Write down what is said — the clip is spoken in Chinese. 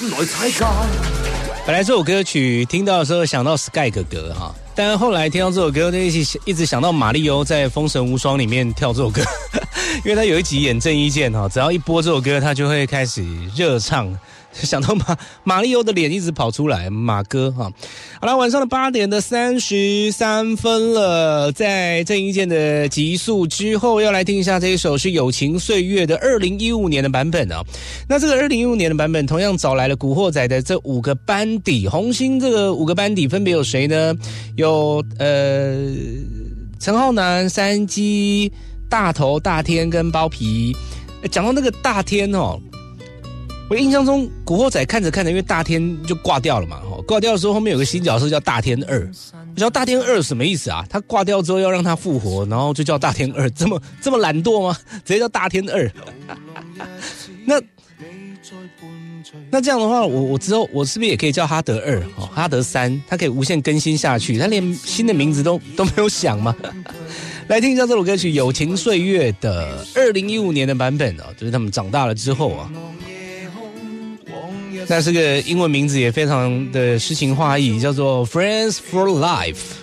來踩界。 本来这首歌曲听到的时候想到 Sky 哥哥哈，但后来听到这首歌就一直想到马里欧在《封神无双》里面跳这首歌，因为他有一集演郑伊健哈，只要一播这首歌，他就会开始热唱。想到马里欧的脸一直跑出来，马哥哈。好了，晚上的8点的33分了，在郑伊健的极速之后，要来听一下这一首是《友情岁月》的2015年的版本啊。那这个2015年的版本同样找来了古惑仔的这5个班底，红星这个5个班底分别有谁呢？有陈浩南、山鸡、大头、大天跟包皮。讲到那个大天哦。我印象中，古惑仔看着看着，因为大天就挂掉了嘛，挂掉的时候后面有个新角色叫大天2，我知道大天2什么意思啊？他挂掉之后要让他复活，然后就叫大天2，这么懒惰吗？直接叫大天2。那这样的话，我之后我是不是也可以叫哈德2、哈德3？他可以无限更新下去，他连新的名字都没有想吗？来听一下这首歌曲《友情岁月》的2015年的版本啊，就是他们长大了之后啊。那这个英文名字也非常的诗情画意，叫做 Friends for Life。